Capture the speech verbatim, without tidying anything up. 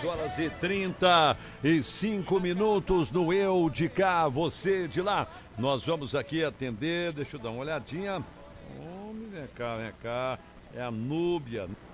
dez horas e trinta e cinco minutos no Eu de Cá, você de lá. Nós vamos aqui atender, deixa eu dar uma olhadinha. Homem, vem cá, vem cá. É a Núbia.